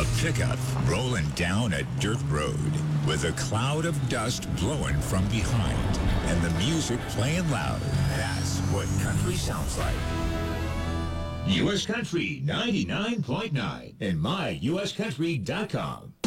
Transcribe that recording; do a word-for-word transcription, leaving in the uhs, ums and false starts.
Pickup rolling down a dirt road with a cloud of dust blowing from behind and the music playing loud. That's what country sounds like. U S Country ninety-nine point nine and my U S country dot com.